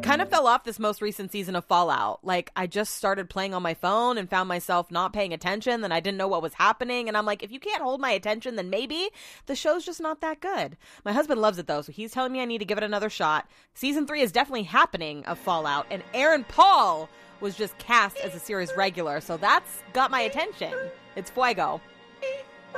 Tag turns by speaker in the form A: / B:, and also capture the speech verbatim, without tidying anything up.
A: kind of fell off this most recent season of Fallout. Like, I just started playing on my phone and found myself not paying attention. Then I didn't know what was happening. And I'm like, if you can't hold my attention, then maybe the show's just not that good. My husband loves it, though, so he's telling me I need to give it another shot. Season three is definitely happening of Fallout. And Aaron Paul was just cast as a series regular. So that's got my attention. It's fuego.